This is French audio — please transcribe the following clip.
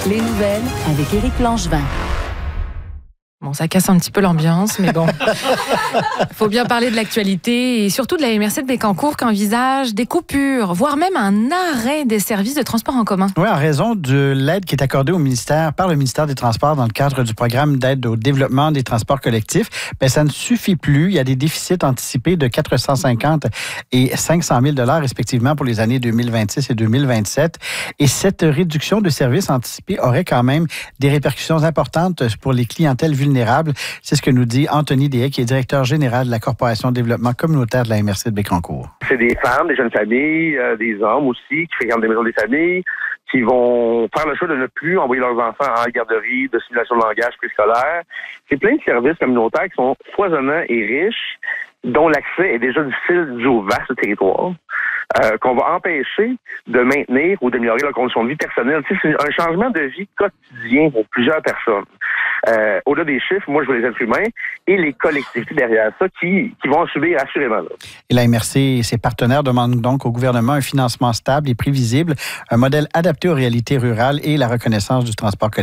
Les nouvelles avec Éric Langevin. Bon, ça casse un petit peu l'ambiance, mais bon. Il faut bien parler de l'actualité et surtout de la MRC de Bécancour qui envisage des coupures, voire même un arrêt des services de transport en commun. Oui, en raison de l'aide qui est accordée par le ministère des Transports dans le cadre du programme d'aide au développement des transports collectifs, ça ne suffit plus. Il y a des déficits anticipés de 450 et 500 000 $ respectivement pour les années 2026 et 2027. Et cette réduction de services anticipés aurait quand même des répercussions importantes pour les clientèles vulnérables. C'est ce que nous dit Anthony Deshaies, qui est directeur général de la Corporation de développement communautaire de la MRC de Bécancour. C'est des femmes, des jeunes familles, des hommes aussi qui fréquentent des maisons des familles, qui vont faire le choix de ne plus envoyer leurs enfants en garderie, de simulation de langage préscolaire. C'est plein de services communautaires qui sont foisonnants et riches, dont l'accès est déjà difficile dû au vaste territoire. Qu'on va empêcher de maintenir ou d'améliorer leurs conditions de vie personnelles. Tu sais, c'est un changement de vie quotidien pour plusieurs personnes. Au-delà des chiffres, moi, je vois les êtres humains et les collectivités derrière ça qui vont en subir assurément. Là. Et la MRC et ses partenaires demandent donc au gouvernement un financement stable et prévisible, un modèle adapté aux réalités rurales et la reconnaissance du transport collectif.